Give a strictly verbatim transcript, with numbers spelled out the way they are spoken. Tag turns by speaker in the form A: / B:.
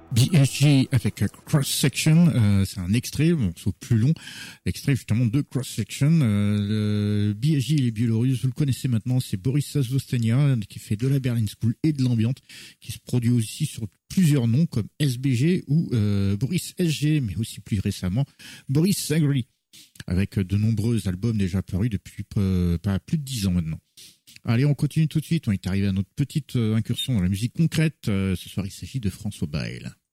A: B S G avec Cross Section, euh, c'est un extrait, bon, c'est plus long, extrait justement de Cross Section. Euh, B S G, il est biélorusse, vous le connaissez maintenant, c'est Boris Sazvostania qui fait de la Berlin School et de l'ambiante, qui se produit aussi sur plusieurs noms comme S B G ou euh, Boris S G, mais aussi plus récemment Boris Sagri, avec de nombreux albums déjà parus depuis euh, pas plus de dix ans maintenant. Allez, on continue tout de suite. On est arrivé à notre petite euh, incursion dans la musique concrète. Euh, ce soir, il s'agit de François Bayle.